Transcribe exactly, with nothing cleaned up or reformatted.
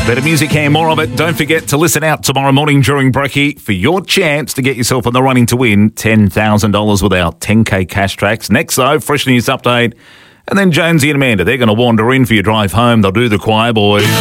Better music here, more of it. Don't forget to listen out tomorrow morning during Brekkie for your chance to get yourself in the running to win ten thousand dollars with our ten K cash tracks. Next, though, Fresh News Update. And then Jonesy and Amanda, they're going to wander in for your drive home. They'll do the choir boys.